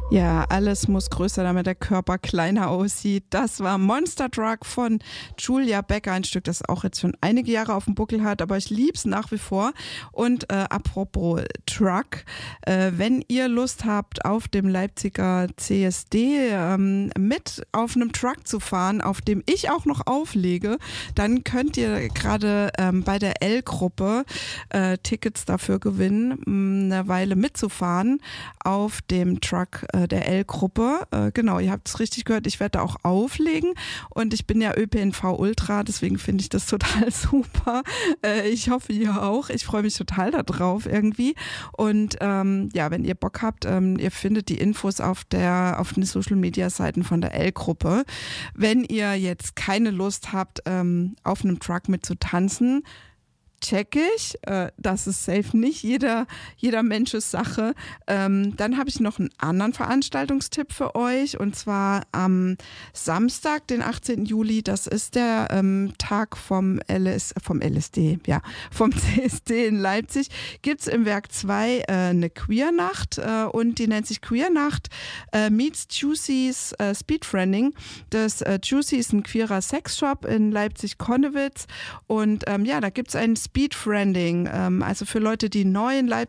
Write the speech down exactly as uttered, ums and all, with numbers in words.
Ja, alles muss größer, damit der Körper kleiner aussieht. Das war Monster Truck von Julia Becker, ein Stück, das auch jetzt schon einige Jahre auf dem Buckel hat, aber ich lieb's nach wie vor. Und äh, apropos Truck, äh, wenn ihr Lust habt, auf dem Leipziger C S D ähm, mit auf einem Truck zu fahren, auf dem ich auch noch auflege, dann könnt ihr gerade ähm, bei der L-Gruppe äh, Tickets dafür gewinnen, eine Weile mitzufahren auf dem Truck äh, der L-Gruppe. Äh, genau, ihr habt es richtig gehört, ich werde da auch auflegen und ich bin ja Ö P N V Ultra, deswegen finde ich das total super. Äh, ich hoffe, ihr auch. Ich freue mich total darauf irgendwie. Und ähm, ja, wenn ihr Bock habt, ähm, ihr findet die Infos auf der auf den Social-Media-Seiten von der L-Gruppe. Wenn ihr jetzt keine Lust habt, ähm, auf einem Truck mit zu tanzen, check ich, äh, das ist safe nicht jeder, jeder Mensches Sache. Ähm, dann habe ich noch einen anderen Veranstaltungstipp für euch und zwar am Samstag, den achtzehnten Juli, das ist der ähm, Tag vom, L S, vom L S D, ja, vom C S D in Leipzig, gibt es im Werk zwei äh, eine Queer-Nacht äh, und die nennt sich Queer-Nacht äh, meets Juicy's äh, Speedfriending. Das äh, Juicy ist ein queerer Sexshop in Leipzig-Konnewitz und ähm, ja, da gibt es einen Speedfriending, ähm, also für Leute, die neu in Leipzig